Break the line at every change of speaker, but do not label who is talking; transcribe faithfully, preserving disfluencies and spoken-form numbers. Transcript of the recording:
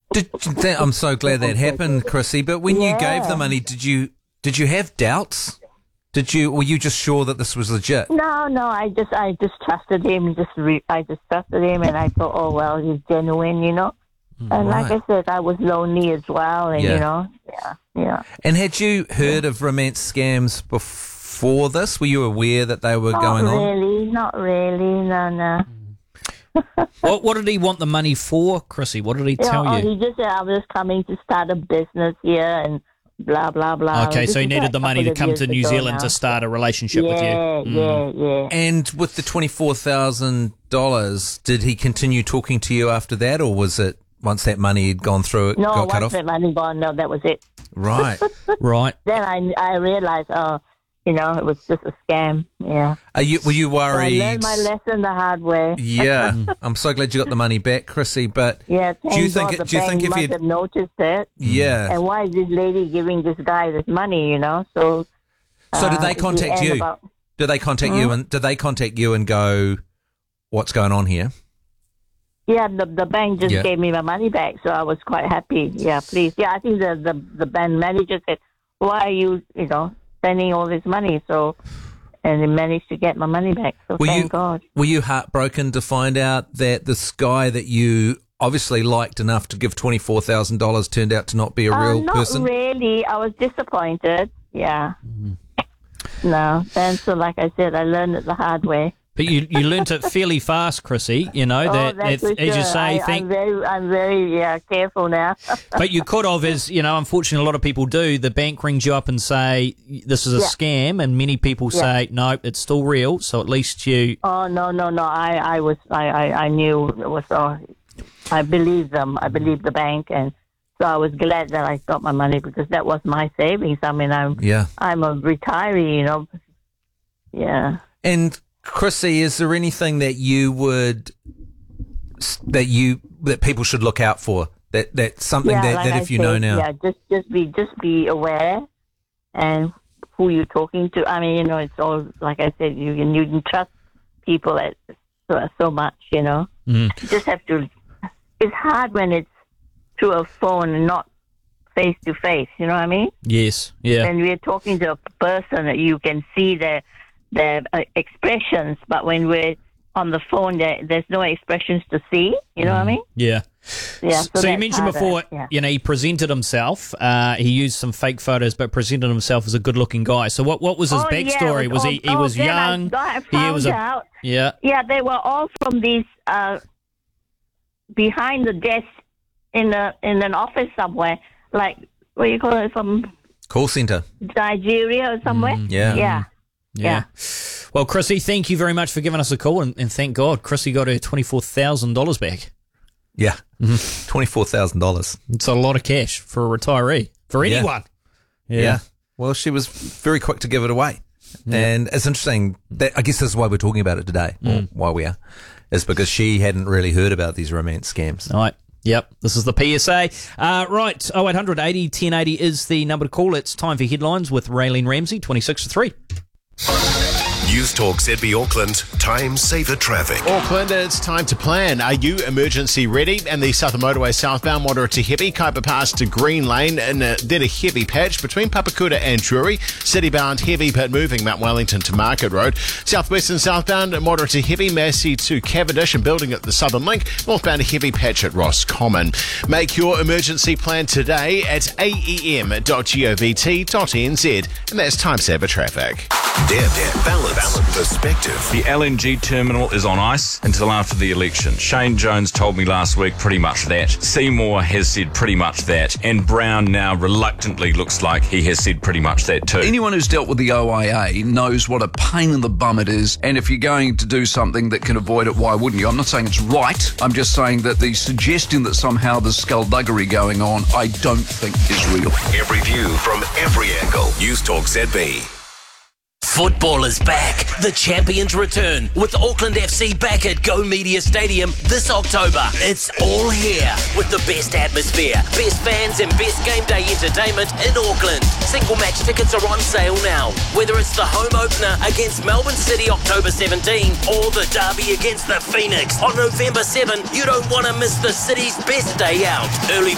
Did, that, I'm so glad that happened, Chrissy. But when
Yeah.
you gave the money, did you did you have doubts? Did you were you just sure that this was legit?
No, no, I just I just trusted him. Just re- I just trusted him, and I thought, oh well, he's genuine, you know. And
Right.
like I said, I was lonely as well, and
Yeah.
you know, yeah, yeah.
And had you heard of romance scams before this? Were you aware that they were
Not
going on?
really, not really, no, no.
What, what did he want the money for, Chrissy? What did he
Yeah,
tell
oh,
you?
he just said I was coming to start a business here, and blah blah blah.
Okay,
This
so he
is
needed
a
the money to
couple of
come
years
to New
ago
Zealand
now.
to start a relationship
yeah,
with you. Mm.
Yeah, yeah,
And with the twenty-four thousand dollars, did he continue talking to you after that, or was it once that money had gone through, it
No,
got cut
once
off?
that money gone, no, that was it.
Right.
Right.
Then I I realized, oh, you know, it was just a scam. Yeah.
Are you, were you
So I
worried?
learned my lesson the hard way.
Yeah. I'm so glad you got the money back, Chrissy. But
Yeah, thank
do you think?
God
it-
the
do you
bank
think if
must
you?
have noticed it?
Yeah.
And why is this lady giving this guy this money? You know, so.
So did
uh,
they
at the
contact
end
you?
about-
Did they contact you and did they contact you and go, "What's going on here?"
Yeah, the the bank just
Yeah.
gave me my money back, so I was quite happy. Yeah, please. Yeah, I think the the the bank manager said, "Why are you, you know, spending all this money?" So, and they managed to get my money back. So
Were
thank
you
God.
were you heartbroken to find out that this guy that you obviously liked enough to give twenty four thousand dollars turned out to not be a
Uh,
real
not
person?
really. I was disappointed. Yeah. No, and so like I said, I learned it the hard way.
But you, you learnt it fairly fast, Chrissy, you know,
Oh,
that
that's
if,
for
as you
sure.
say,
I,
think,
I'm very, I'm very, yeah, careful now.
but you could have, as you know, unfortunately a lot of people do, the bank rings you up and say, this is a
Yeah.
scam, and many people
Yeah.
say, no, it's still real, so at least you,
Oh no, no, no! I, I was, I, I, I knew it was. Uh, I believed them. I believed the bank, and so I was glad that I got my money because that was my savings. I mean, I'm,
Yeah.
I'm a retiree, you know. Yeah.
And Chrissy, is there anything that you would that you that people should look out for? That that's something
yeah,
that,
like
that
I
if you
said,
know now.
Yeah, just, just be, just be aware, and who you're talking to. I mean, you know, it's all like I said. You can, you can trust people at so, so much, you know.
Mm.
You just have to. It's hard when it's through a phone and not face to face. You know what I mean?
yes, yeah.
And we're talking to a person that you can see their their uh, expressions, but when we're on the phone, there, there's no expressions to see. You know what I mean?
Yeah.
Yeah.
So, you
that's
mentioned
harder,
before,
yeah.
you know, he presented himself. Uh, he used some fake photos, but presented himself as a good-looking guy. So, what, what was his
Oh, yeah,
backstory?
it
was
all-
he he
oh,
was
then I-
young?
I
he
found
was a
out.
yeah.
Yeah, they were all from these uh, behind the desk in a in an office somewhere, like what do you call it, from
Call center.
Nigeria or somewhere.
yeah.
Yeah.
Yeah. Well, Chrissy, thank you very much for giving us a call, and, and thank God Chrissy got her twenty-four thousand dollars back.
Yeah. Twenty four thousand dollars.
It's a lot of cash for a retiree, for
Yeah.
anyone.
Yeah. Well, she was very quick to give it away. And it's interesting that I guess this is why we're talking about it today, or why we are, is because she hadn't really heard about these romance scams.
All right. Yep, this is the P S A. Uh, right, oh eight hundred eighty ten eighty is the number to call. It's time for headlines with Raylene Ramsey, twenty-six to three.
News Talk Z B Auckland, time saver traffic.
Auckland, it's time to plan. Are you emergency ready? And the Southern Motorway southbound, moderate to heavy, Kuiper Pass to Green Lane, and uh, then a heavy patch between Papakuta and Drury. Citybound heavy but moving Mount Wellington to Market Road. Southwestern southbound, moderate to heavy, Massey to Cavendish and building at the Southern Link. Northbound a heavy patch at Ross Common. Make your emergency plan today at a e m dot govt dot n z. And that's time saver traffic.
Deb, Deb, balance, balance, perspective.
The L N G terminal is on ice until after the election. Shane Jones told me last week pretty much that. Seymour has said pretty much that. And Brown now reluctantly looks like he has said pretty much that too.
Anyone who's dealt with the O I A knows what a pain in the bum it is, and if you're going to do something that can avoid it, why wouldn't you? I'm not saying it's right. I'm just saying that the suggestion that somehow there's skullduggery going on, I don't think is real.
Every view from every angle. News Talk Z B.
Football is back. The champions return with Auckland F C back at Go Media Stadium this October. It's all here with the best atmosphere, best fans and best game day entertainment in Auckland. Single match tickets are on sale now. Whether it's the home opener against Melbourne City October seventeenth or the derby against the Phoenix on November seventh, you don't want to miss the city's best day out. Early